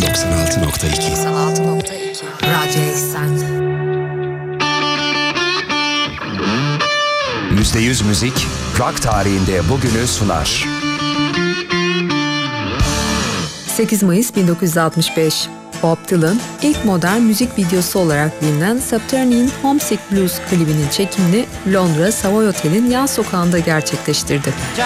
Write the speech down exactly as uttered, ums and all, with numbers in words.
doksan altı nokta iki doksan altı nokta iki Radyo Eksen. yüzde yüz müzik, rock tarihinde bugünü sunar. sekiz Mayıs bin dokuz yüz altmış beş. Bob Dylan, ilk modern müzik videosu olarak bilinen Subterranean Homesick Blues klibinin çekimini Londra Savoy Otel'in yan sokağında gerçekleştirdi.